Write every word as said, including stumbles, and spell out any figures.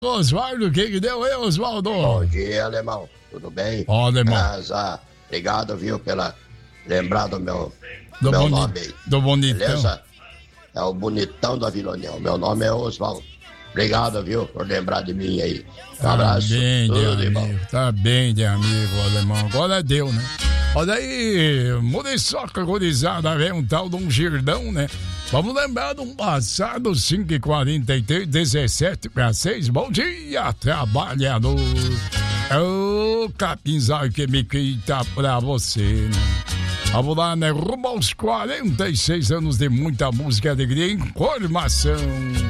Osvaldo, o que que deu aí, Osvaldo? Bom dia, alemão. Tudo bem? Ó, alemão. Mas, ah, obrigado, viu, pela lembrar do meu, Do, meu boni... nome aí. do bonitão. Beleza? É o bonitão da Vila União. Meu nome é Osvaldo. Obrigado, viu, por lembrar de mim aí. Um Tá abraço. bem, Tudo de de bom. amigo. Tá bem, de amigo, alemão. Agora deu, né? Olha aí, Muriçoca gorizada, vem um tal de um girdão, né? Vamos lembrar de um passado, cinco e quarenta e três, dezessete para seis. Bom dia, trabalhador. É o capinzal que me quita pra você, né? Vamos lá, né? Rumo aos quarenta e seis anos de muita música, alegria e informação.